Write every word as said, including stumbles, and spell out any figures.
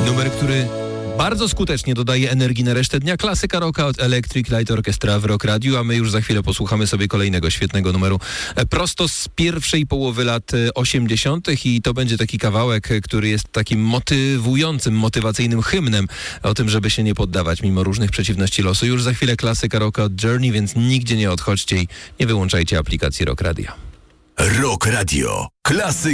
Numer, który bardzo skutecznie dodaje energii na resztę dnia. Klasyka rocka od Electric Light Orchestra w Rock Radio, a my już za chwilę posłuchamy sobie kolejnego świetnego numeru prosto z pierwszej połowy lat osiemdziesiątych i to będzie taki kawałek, który jest takim motywującym, motywacyjnym hymnem o tym, żeby się nie poddawać mimo różnych przeciwności losu. Już za chwilę klasyka rocka od Journey, więc nigdzie nie odchodźcie i nie wyłączajcie aplikacji Rock Radio. Rock Radio. Klasyka.